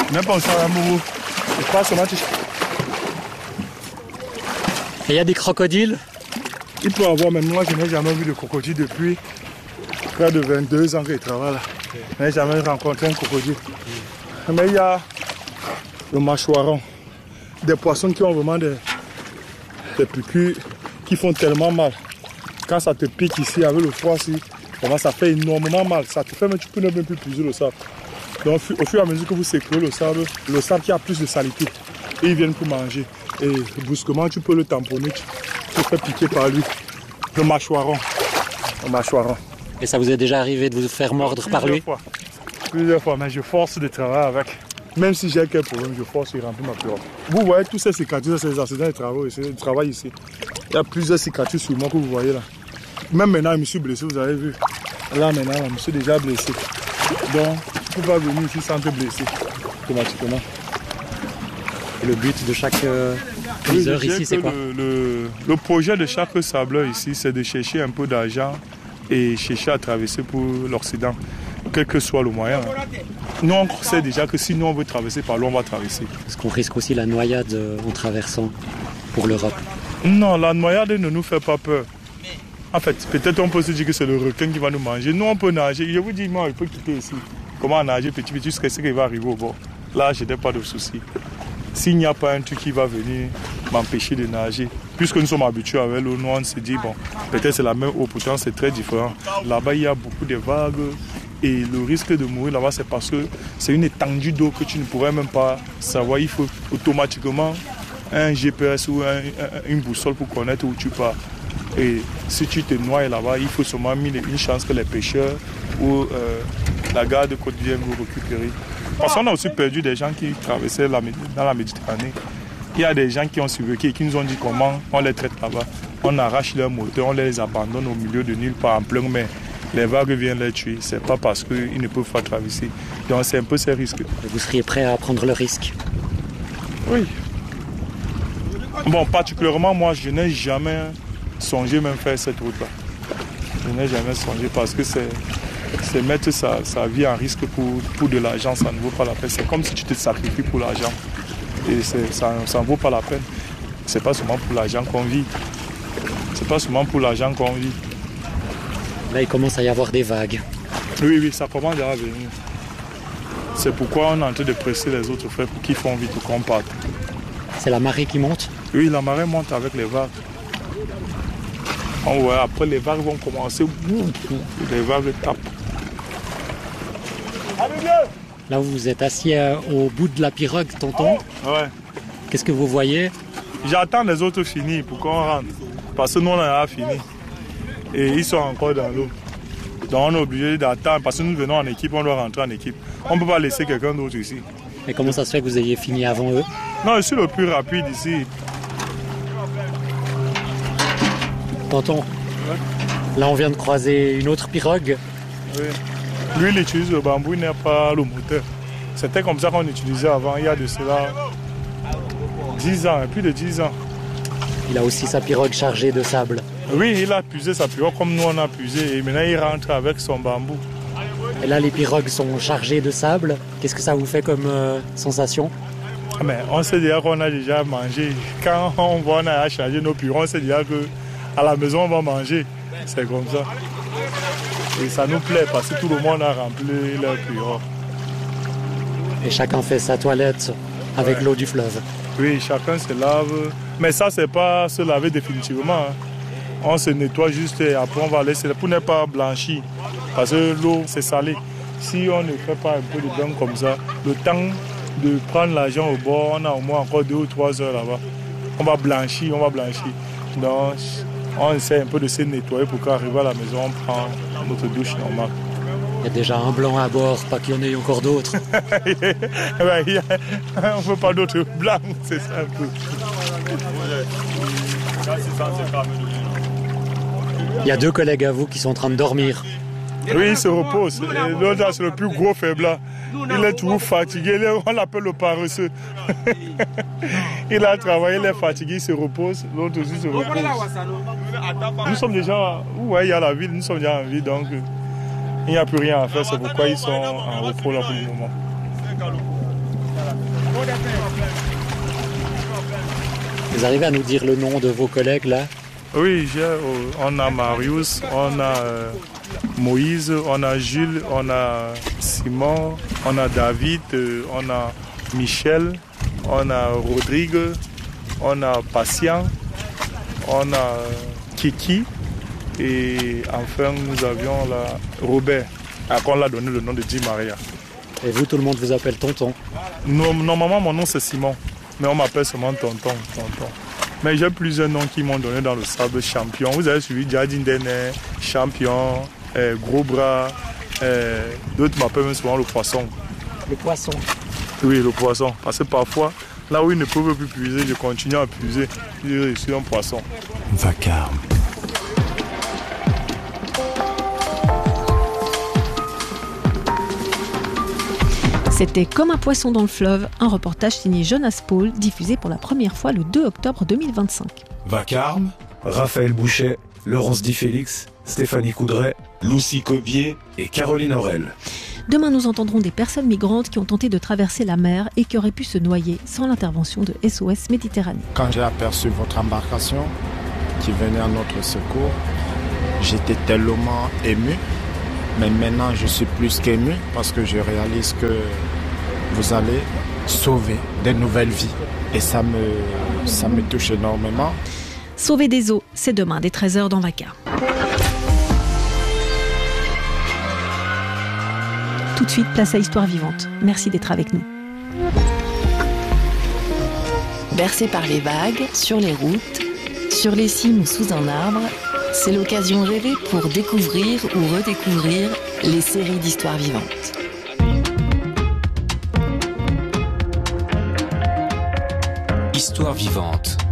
Même pas ça, amoureux. Je passe au match. Et il y a des crocodiles? Il peut avoir, mais moi je n'ai jamais vu de crocodile depuis près de 22 ans que je travaille là. Je n'ai jamais rencontré un crocodile. Mais il y a le mâchoiron. Des poissons qui ont vraiment des piqûres qui font tellement mal. Quand ça te pique ici avec le froid, vraiment, ça fait énormément mal. Ça te fait, mais tu peux ne même plus puiser le sable. Donc au fur et à mesure que vous secouez le sable qui a plus de saleté, et ils viennent pour manger. Et brusquement, tu peux le tamponner, tu peux te faire piquer par lui. Le mâchoiron. Le mâchoiron. Et ça vous est déjà arrivé de vous faire mordre par lui? Plusieurs fois, mais je force de travailler avec. Même si j'ai quelques problèmes, je force de remplir ma pirogue. Vous voyez tous ces cicatrices, ces accidents de travail ici. Il y a plusieurs cicatrices sur moi que vous voyez là. Même maintenant, je me suis blessé, vous avez vu. Là maintenant, je me suis déjà blessé. Donc, tu ne peux pas venir ici sans te blesser automatiquement. Et le but de chaque puiseur ici, c'est quoi? Le projet de chaque sableur ici, c'est de chercher un peu d'argent et chercher à traverser pour l'Occident, quel que soit le moyen. Nous, on sait déjà que si nous, on veut traverser par là, on va traverser. Est-ce qu'on risque aussi la noyade en traversant pour l'Europe? Non, la noyade ne nous fait pas peur. En fait, peut-être on peut se dire que c'est le requin qui va nous manger. Nous, on peut nager. Je vous dis, moi, je peux quitter ici. Comment nager petit jusqu'à ce qu'il va arriver au bord. Là, je n'ai pas de soucis. S'il n'y a pas un truc qui va venir m'empêcher de nager, puisque nous sommes habitués avec l'eau, nous, on se dit, bon, peut-être c'est la même eau, pourtant c'est très différent. Là-bas, il y a beaucoup de vagues. Et le risque de mourir là-bas, c'est parce que c'est une étendue d'eau que tu ne pourrais même pas savoir. Il faut automatiquement un GPS ou une boussole pour connaître où tu pars. Et si tu te noies là-bas, il faut seulement une chance que les pêcheurs ou la garde quotidienne vous récupèrent. Parce qu'on a aussi perdu des gens qui traversaient dans la Méditerranée. Il y a des gens qui ont survécu et qui nous ont dit comment on les traite là-bas. On arrache leurs moteurs, on les abandonne au milieu de nulle part en pleine mer. Les vagues viennent les tuer. C'est pas parce qu'ils ne peuvent pas traverser. Donc c'est un peu ces risques. Vous seriez prêt à prendre le risque? Oui. Bon, particulièrement moi, je n'ai jamais songé même faire cette route-là. Je n'ai jamais songé parce que c'est mettre sa vie en risque pour de l'argent, ça ne vaut pas la peine. C'est comme si tu te sacrifies pour l'argent. Et ça ne vaut pas la peine. C'est pas seulement pour l'argent qu'on vit. C'est pas seulement pour l'argent qu'on vit. Là, il commence à y avoir des vagues. Oui, ça commence à venir. C'est pourquoi on est en train de presser les autres frères pour qu'ils font vite qu'on parte. C'est la marée qui monte? Oui, la marée monte avec les vagues. Ouais, après, les vagues vont commencer. Les vagues tapent. Là, vous êtes assis au bout de la pirogue, tonton. Ouais. Qu'est-ce que vous voyez? J'attends les autres finir pour qu'on rentre. Parce que nous, on a fini. Et ils sont encore dans l'eau. Donc on est obligé d'attendre. Parce que nous venons en équipe, on doit rentrer en équipe. On ne peut pas laisser quelqu'un d'autre ici. Et comment ça se fait que vous ayez fini avant eux? Non, je suis le plus rapide ici. Tonton, ouais. Là on vient de croiser une autre pirogue. Oui. Lui, il utilise le bambou, il n'a pas le moteur. C'était comme ça qu'on utilisait avant, il y a de cela 10 ans, plus de 10 ans. Il a aussi sa pirogue chargée de sable. Oui, il a puisé sa pirogue comme nous on a puisé et maintenant il rentre avec son bambou. Et là les pirogues sont chargées de sable. Qu'est-ce que ça vous fait comme sensation? Mais on sait déjà qu'on a déjà mangé. Quand on va on a chargé nos pirogues, on sait déjà qu'à la maison on va manger. C'est comme ça. Et ça nous plaît parce que tout le monde a rempli leur pirogue. Et chacun fait sa toilette avec l'eau du fleuve. Oui, chacun se lave. Mais ça, c'est pas se laver définitivement. On se nettoie juste et après on va laisser pour ne pas blanchir. Parce que l'eau, c'est salé. Si on ne fait pas un peu de bain comme ça, le temps de prendre l'argent au bord, on a au moins encore 2 ou 3 heures là-bas. On va blanchir. Donc, on essaie un peu de se nettoyer pour qu'arriver à la maison, on prend notre douche normale. Il y a déjà un blanc à bord, pas qu'il y en ait encore d'autres. On ne veut pas d'autres blancs, c'est ça un peu. Il y a 2 collègues à vous qui sont en train de dormir. Oui, il se repose. L'autre, c'est le plus gros faiblard. Il est toujours fatigué. On l'appelle le paresseux. Il a travaillé, il est fatigué, il se repose. L'autre aussi se repose. Nous sommes déjà... Ouais, il y a la ville, nous sommes déjà en ville, donc il n'y a plus rien à faire. C'est pourquoi ils sont en repos là pour le moment. Vous arrivez à nous dire le nom de vos collègues là? Oui, on a Marius, on a Moïse, on a Jules, on a Simon, on a David, on a Michel, on a Rodrigue, on a Patient, on a Kiki et enfin nous avions là Robert, à qui on l'a donné le nom de Di Maria. Et vous, tout le monde vous appelle tonton? Normalement, mon nom c'est Simon, mais on m'appelle seulement tonton. Mais j'ai plusieurs noms qui m'ont donné dans le sable. Champion, vous avez suivi Jardine Dene, Champion, Gros Bras, d'autres m'appellent même souvent le poisson. Le poisson? Oui, le poisson, parce que parfois, là où ils ne peuvent plus puiser, je continue à puiser. Je suis un poisson. Vacarme. C'était Comme un poisson dans le fleuve, un reportage signé Jonas Paul, diffusé pour la première fois le 2 octobre 2025. Vacarme, Raphaël Bouchet, Laurence Di Félix, Stéphanie Coudray, Lucie Cobier et Caroline Aurel. Demain, nous entendrons des personnes migrantes qui ont tenté de traverser la mer et qui auraient pu se noyer sans l'intervention de SOS Méditerranée. Quand j'ai aperçu votre embarcation qui venait à notre secours, j'étais tellement ému. Mais maintenant, je suis plus qu'ému parce que je réalise que vous allez sauver des nouvelles vies. Et ça me touche énormément. Sauver des eaux, c'est demain dès 13h dans Vacarme. Tout de suite, place à Histoire vivante. Merci d'être avec nous. Bercé par les vagues, sur les routes, sur les cimes ou sous un arbre, c'est l'occasion rêvée pour découvrir ou redécouvrir les séries d'histoires vivantes. Histoire vivante.